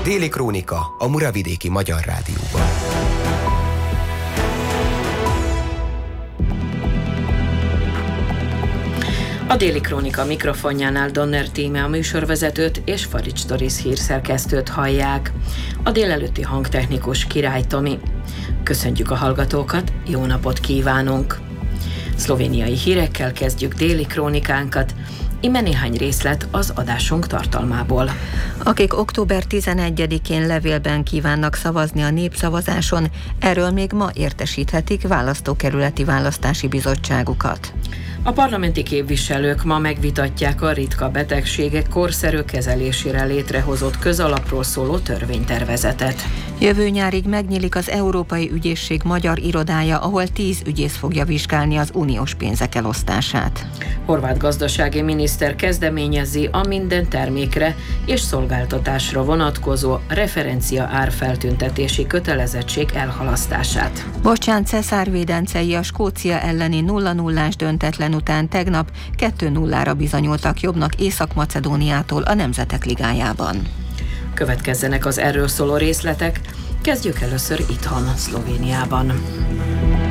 Déli Krónika a Muravidéki Magyar Rádióban. A Déli Krónika mikrofonjánál Donner Tíme a műsorvezetőt és Farics Doris hírszerkesztőt hallják. A délelőtti hangtechnikus Király Tomi. Köszöntjük a hallgatókat, jó napot kívánunk! Szlovéniai hírekkel kezdjük déli krónikánkat, íme néhány részlet az adásunk tartalmából. Akik október 11-én levélben kívánnak szavazni a népszavazáson, erről még ma értesíthetik választókerületi választási bizottságukat. A parlamenti képviselők ma megvitatják a ritka betegségek korszerű kezelésére létrehozott közalapról szóló törvénytervezetet. Jövő nyárig megnyílik az Európai Ügyészség magyar irodája, ahol 10 ügyész fogja vizsgálni az uniós pénzek elosztását. Horvát gazdasági miniszter kezdeményezi a minden termékre és szolgáltatásra vonatkozó referencia árfeltüntetési kötelezettség elhalasztását. Bocsán Ceszár Védencei a Skócia elleni 0-0-ás döntetlen után tegnap 2-0-ra bizonyultak jobbnak Észak-Macedóniától a Nemzetek Ligájában. Következzenek az erről szóló részletek, kezdjük először itthon, Szlovéniában.